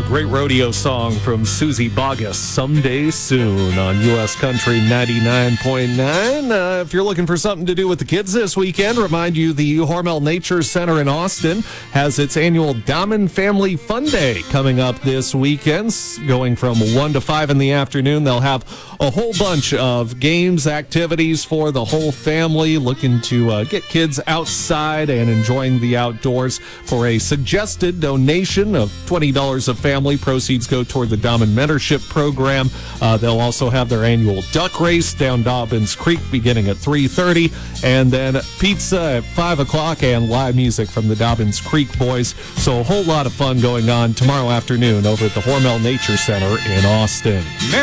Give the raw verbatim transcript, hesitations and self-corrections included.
great rodeo song from Susie Boggess, Someday Soon, on U S Country ninety-nine point nine. Uh, if you're looking for something to do with the kids this weekend, remind you the Hormel Nature Center in Austin has its annual Dahman Family Fun Day coming up this weekend, going from one to five in the afternoon. They'll have a whole bunch of games, activities for the whole family, looking to uh, get kids outside and enjoying the outdoors. For a suggested donation of twenty dollars a family, proceeds go toward the Dahman Mentorship Program. Uh, they'll also have their annual duck race down Dobbins Creek beginning at three thirty, and then pizza at five o'clock and live music from the Dobbins Creek Boys. So a whole lot of fun going on tomorrow afternoon over at the Hormel Nature Center in Austin.